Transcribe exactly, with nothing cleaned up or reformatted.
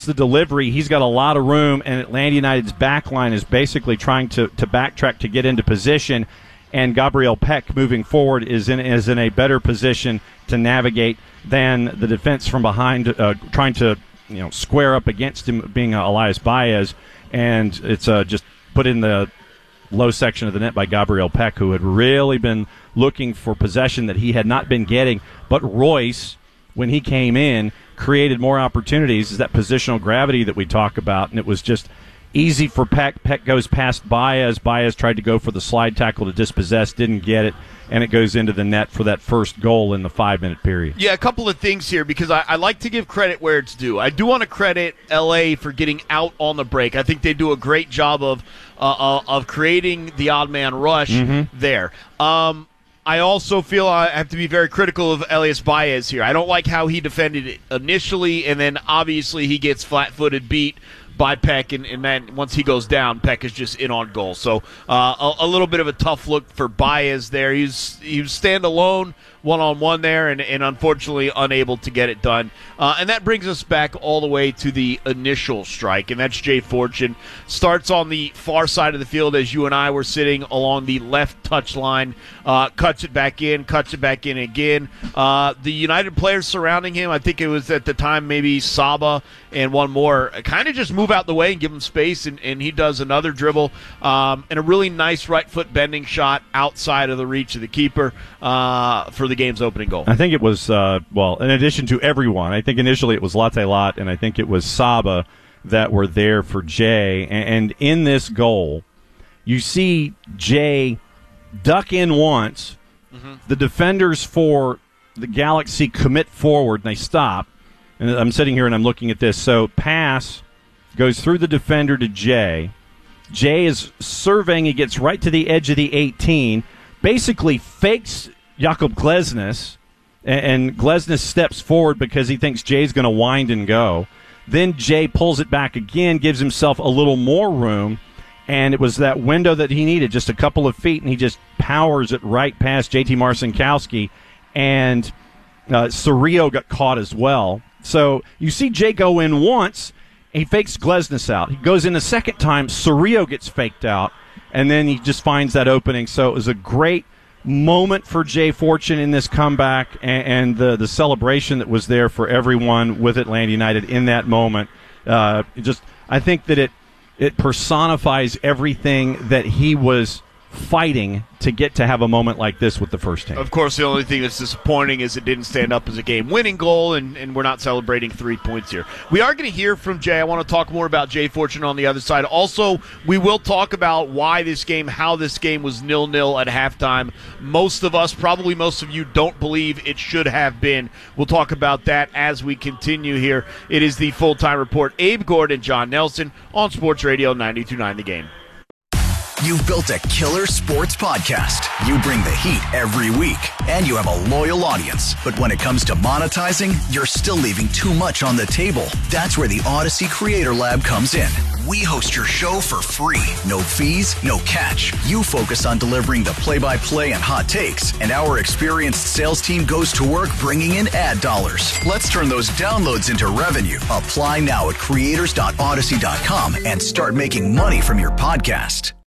the delivery, he's got a lot of room, and Atlanta United's back line is basically trying to, to backtrack to get into position, and Gabriel Peck moving forward is in is in a better position to navigate than the defense from behind, uh, trying to you know square up against him, being uh, Elias Baez, and it's uh, just put in the low section of the net by Gabriel Peck, who had really been looking for possession that he had not been getting, but Royce, when he came in, created more opportunities. Is that positional gravity that we talk about, and it was just easy for Peck. Peck goes past Baez. Baez tried to go for the slide tackle to dispossess, didn't get it, and it goes into the net for that first goal in the five-minute period. Yeah, a couple of things here, because I, I like to give credit where it's due. I do want to credit L A for getting out on the break. I think they do a great job of uh, uh, of creating the odd man rush mm-hmm. there. Um, I also feel I have to be very critical of Elias Baez here. I don't like how he defended it initially, and then obviously he gets flat-footed beat by Peck, and, and then once he goes down, Peck is just in on goal. So uh, a, a little bit of a tough look for Baez there. He's he was stand alone, one-on-one there, and, and unfortunately unable to get it done. Uh, and that brings us back all the way to the initial strike, and that's Jay Fortune. Starts on the far side of the field as you and I were sitting along the left touch line, uh, cuts it back in, cuts it back in again. Uh, the United players surrounding him, I think it was at the time maybe Saba and one more, kind of just move out the way and give him space, and, and he does another dribble um, and a really nice right foot bending shot outside of the reach of the keeper uh, for the game's opening goal. I think it was, uh, well, in addition to everyone, I think initially it was Latte Lot, and I think it was Saba that were there for Jay. And, and in this goal, you see Jay duck in once. Mm-hmm. The defenders for the Galaxy commit forward, and they stop. And I'm sitting here and I'm looking at this. So pass goes through the defender to Jay. Jay is surveying. He gets right to the edge of the eighteen, basically fakes Jakub Glesnes, and Glesnes steps forward because he thinks Jay's going to wind and go. Then Jay pulls it back again, gives himself a little more room, and it was that window that he needed, just a couple of feet, and he just powers it right past J T Marcinkowski, and uh, Cerrillo got caught as well. So you see Jay go in once, he fakes Glesnes out. He goes in a second time, Cerrillo gets faked out, and then he just finds that opening. So it was a great moment for Jay Fortune in this comeback, and, and the, the celebration that was there for everyone with Atlanta United in that moment. Uh, just, I think that it it personifies everything that he was fighting to get to have a moment like this with the first team. Of course, the only thing that's disappointing is it didn't stand up as a game-winning goal, and, and we're not celebrating three points here. We are going to hear from Jay. I want to talk more about Jay Fortune on the other side. Also, we will talk about why this game, how this game was nil-nil at halftime. Most of us, probably most of you, don't believe it should have been. We'll talk about that as we continue here. It is the Full-Time Report. Abe Gordon, John Nelson on Sports Radio ninety-two point nine The Game. You've built a killer sports podcast. You bring the heat every week, and you have a loyal audience. But when it comes to monetizing, you're still leaving too much on the table. That's where the Odyssey Creator Lab comes in. We host your show for free. No fees, no catch. You focus on delivering the play-by-play and hot takes, and our experienced sales team goes to work bringing in ad dollars. Let's turn those downloads into revenue. Apply now at creators dot odyssey dot com and start making money from your podcast.